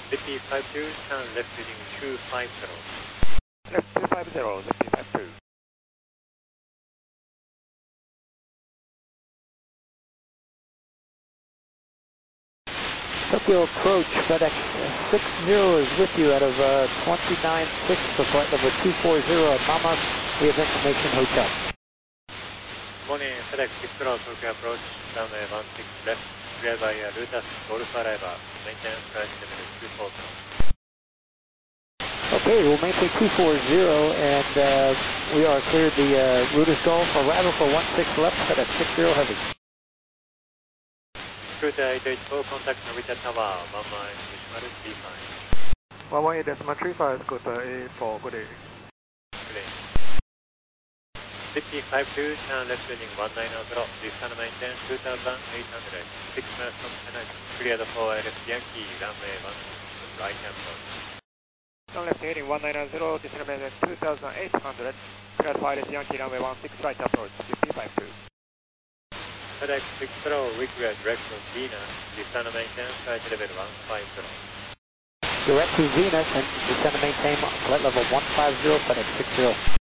BP52, turn left heading 250. Left 250, left 252. Tokyo approach, FedEx 60 is with you out of 296 for flight number 240 at Mama. We have information hotel. Morning, FedEx 60, Tokyo approach, runway 16 left, clear by Lutas, Golf Arriva, maintenance flight level 240. Okay, we'll maintain 240 and we are cleared the Lutas Golf arrival for 16 left, FedEx 60 heavy. Scooter 884, contact Narita Tower, 1135. 11.35, Scooter 84, good day. Good day. BP52, turn left heading 190, descend maintain 2800, 6 miles from Tennessee, cleared for LS Yankee, runway 16, right hand approach. Turn left heading 190, descend maintain 2800, cleared for LS Yankee, runway 16, right approach, BP52. FedEx 60, request direction Venus, descend maintain flight level 150. Direct to Venus and descend and maintain flight level 150, FedEx 60.